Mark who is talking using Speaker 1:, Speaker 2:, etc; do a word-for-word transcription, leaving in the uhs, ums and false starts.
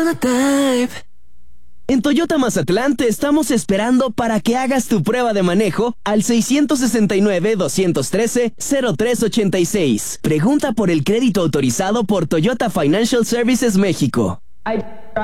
Speaker 1: En Toyota Mazatlán te estamos esperando para que hagas tu prueba de manejo al seis seis nueve, dos uno tres, cero tres ocho seis. Pregunta por el crédito autorizado por Toyota Financial Services México.
Speaker 2: I